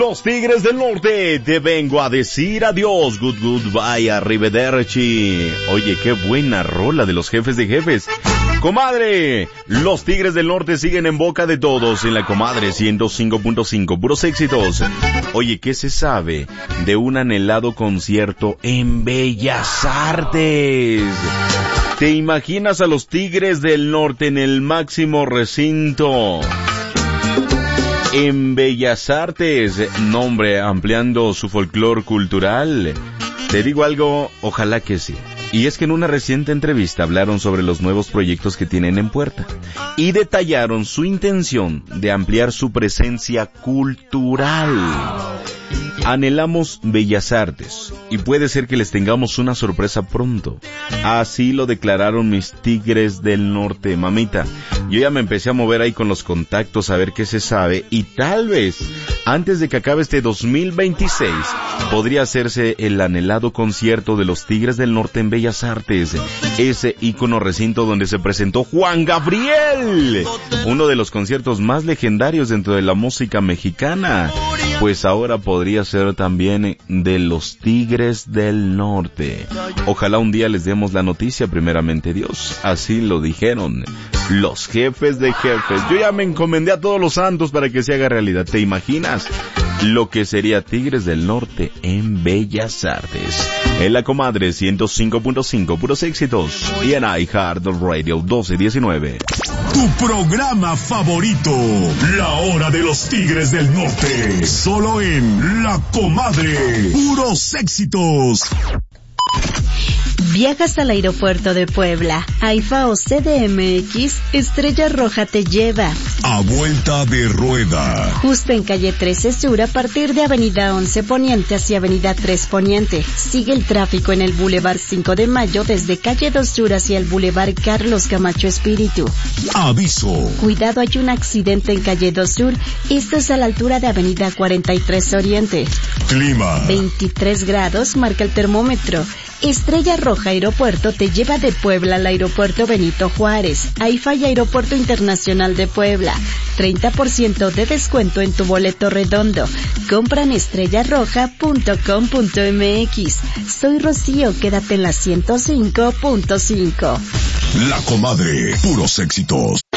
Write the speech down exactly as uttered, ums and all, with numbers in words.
Los Tigres del Norte, te vengo a decir adiós, good goodbye, arrivederci. Oye, qué buena rola de los Jefes de Jefes. Comadre, los Tigres del Norte siguen en boca de todos en la Comadre ciento cinco punto cinco, puros éxitos. Oye, ¿qué se sabe de un anhelado concierto en Bellas Artes? ¿Te imaginas a los Tigres del Norte en el máximo recinto en Bellas Artes? Nombre, ampliando su folclore cultural. Te digo algo, ojalá que sí. Y es que en una reciente entrevista hablaron sobre los nuevos proyectos que tienen en puerta y detallaron su intención de ampliar su presencia cultural. Anhelamos Bellas Artes y puede ser que les tengamos una sorpresa pronto. Así lo declararon mis Tigres del Norte, mamita. Yo ya me empecé a mover ahí con los contactos a ver qué se sabe y tal vez antes de que acabe este dos mil veintiséis podría hacerse el anhelado concierto de los Tigres del Norte en Bellas Artes, ese ícono recinto donde se presentó Juan Gabriel, uno de los conciertos más legendarios dentro de la música mexicana. Pues ahora podría ser también de los Tigres del Norte. Ojalá un día les demos la noticia, primeramente Dios. Así lo dijeron los Jefes de Jefes. Yo ya me encomendé a todos los santos para que se haga realidad. ¿Te imaginas lo que sería Tigres del Norte en Bellas Artes? En la Comadre ciento cinco punto cinco, puros éxitos. Y en iHeartRadio doce diecinueve. Tu programa favorito, La Hora de los Tigres del Norte. Solo en La Comadre. Puros éxitos. Viajas al aeropuerto de Puebla. AIFA o C D M X, Estrella Roja te lleva a vuelta de rueda. Justo en calle trece Sur, a partir de avenida once Poniente hacia avenida tres Poniente. Sigue el tráfico en el Boulevard cinco de Mayo desde calle dos Sur hacia el Boulevard Carlos Camacho Espíritu. Aviso. Cuidado, hay un accidente en calle dos Sur. Esto es a la altura de avenida cuarenta y tres Oriente. Clima. veintitrés grados marca el termómetro. Estrella Roja Aeropuerto te lleva de Puebla al Aeropuerto Benito Juárez. AIFA y Aeropuerto Internacional de Puebla. treinta por ciento de descuento en tu boleto redondo. Compra en estrella roja punto com punto m x. Soy Rocío, quédate en la ciento cinco punto cinco. La Comadre, puros éxitos.